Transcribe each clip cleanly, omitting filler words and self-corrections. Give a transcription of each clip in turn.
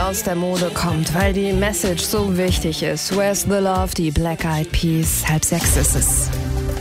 aus der Mode kommt, weil die Message so wichtig ist. Where's the Love, die Black Eyed Peas, 5:30 ist es.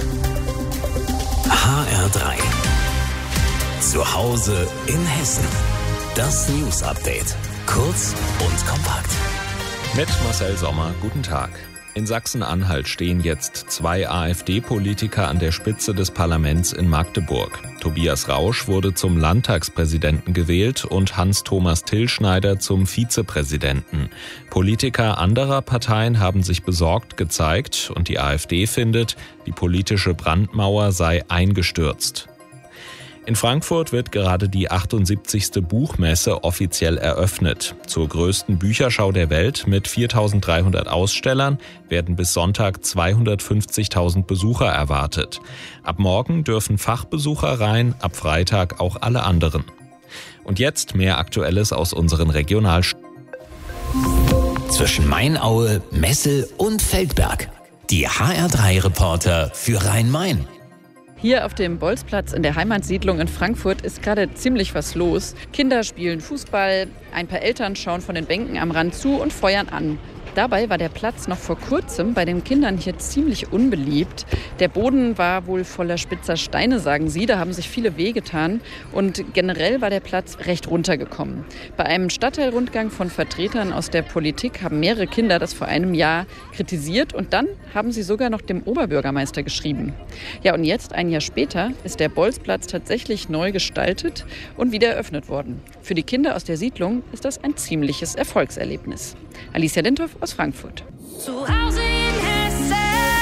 HR3. Zu Hause in Hessen. Das News Update. Kurz und kompakt. Mit Marcel Sommer, guten Tag. In Sachsen-Anhalt stehen jetzt 2 AfD-Politiker an der Spitze des Parlaments in Magdeburg. Tobias Rausch wurde zum Landtagspräsidenten gewählt und Hans-Thomas Tillschneider zum Vizepräsidenten. Politiker anderer Parteien haben sich besorgt gezeigt und die AfD findet, die politische Brandmauer sei eingestürzt. In Frankfurt wird gerade die 78. Buchmesse offiziell eröffnet. Zur größten Bücherschau der Welt mit 4.300 Ausstellern werden bis Sonntag 250.000 Besucher erwartet. Ab morgen dürfen Fachbesucher rein, ab Freitag auch alle anderen. Und jetzt mehr Aktuelles aus unseren Regionalstädten. Zwischen Mainaue, Messel und Feldberg. Die HR3-Reporter für Rhein-Main. Hier auf dem Bolzplatz in der Heimatsiedlung in Frankfurt ist gerade ziemlich was los. Kinder spielen Fußball, ein paar Eltern schauen von den Bänken am Rand zu und feuern an. Dabei war der Platz noch vor kurzem bei den Kindern hier ziemlich unbeliebt. Der Boden war wohl voller spitzer Steine, sagen sie. Da haben sich viele wehgetan. Und generell war der Platz recht runtergekommen. Bei einem Stadtteilrundgang von Vertretern aus der Politik haben mehrere Kinder das vor einem Jahr kritisiert. Und dann haben sie sogar noch dem Oberbürgermeister geschrieben. Ja, und jetzt, ein Jahr später, ist der Bolzplatz tatsächlich neu gestaltet und wieder eröffnet worden. Für die Kinder aus der Siedlung ist das ein ziemliches Erfolgserlebnis. Alicia Lindhoff aus Frankfurt. Zu Hause in Hessen.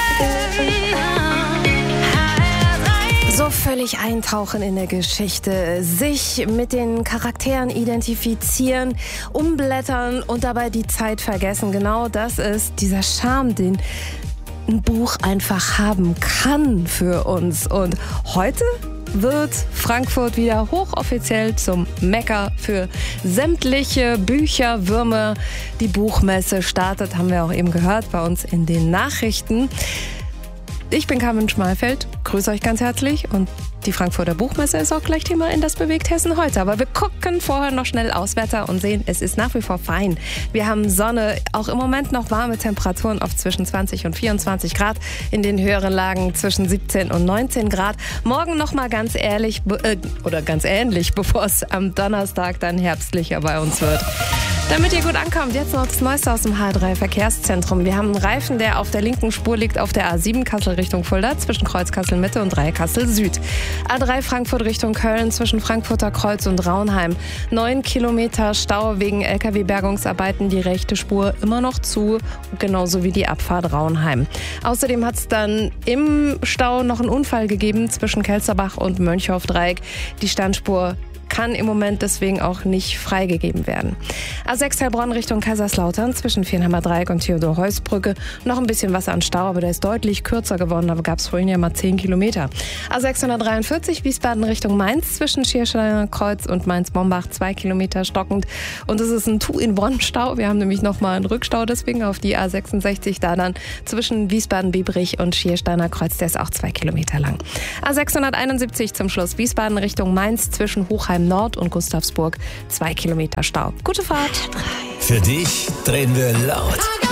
So völlig eintauchen in der Geschichte, sich mit den Charakteren identifizieren, umblättern und dabei die Zeit vergessen. Genau das ist dieser Charme, den ein Buch einfach haben kann für uns. Und heute wird Frankfurt wieder hochoffiziell zum Mekka für sämtliche Bücherwürmer. Die Buchmesse startet, haben wir auch eben gehört, bei uns in den Nachrichten. Ich bin Carmen Schmalfeld, grüße euch ganz herzlich und die Frankfurter Buchmesse ist auch gleich Thema in Das bewegt Hessen heute. Aber wir gucken vorher noch schnell aufs Wetter und sehen, es ist nach wie vor fein. Wir haben Sonne, auch im Moment noch warme Temperaturen auf zwischen 20 und 24 Grad. In den höheren Lagen zwischen 17 und 19 Grad. Morgen noch mal ganz ähnlich, bevor es am Donnerstag dann herbstlicher bei uns wird. Damit ihr gut ankommt, jetzt noch das Neueste aus dem HR3 Verkehrszentrum. Wir haben einen Reifen, der auf der linken Spur liegt, auf der A7 Kassel Richtung Fulda, zwischen Kreuz Kassel Mitte und 3 Kassel Süd. A3 Frankfurt Richtung Köln, zwischen Frankfurter Kreuz und Raunheim. 9 Kilometer Stau wegen LKW-Bergungsarbeiten, die rechte Spur immer noch zu, genauso wie die Abfahrt Raunheim. Außerdem hat es dann im Stau noch einen Unfall gegeben zwischen Kelsterbach und Mönchhoff-Dreieck. Die Standspur kann im Moment deswegen auch nicht freigegeben werden. A6 Heilbronn Richtung Kaiserslautern zwischen Viernheimer Dreieck und Theodor-Heuss-Brücke. Noch ein bisschen Wasser an Stau, aber der ist deutlich kürzer geworden. Da gab es vorhin ja mal 10 Kilometer. A643 Wiesbaden Richtung Mainz zwischen Schiersteiner Kreuz und Mainz-Mombach 2 Kilometer stockend. Und es ist ein Tu-in-Bonn-Stau. Wir haben nämlich nochmal einen Rückstau deswegen auf die A66 da dann zwischen Wiesbaden-Biebrich und Schiersteiner Kreuz. Der ist auch 2 Kilometer lang. A671 zum Schluss Wiesbaden Richtung Mainz zwischen Hochheim Nord und Gustavsburg 2 Kilometer Stau. Gute Fahrt. Für dich drehen wir laut.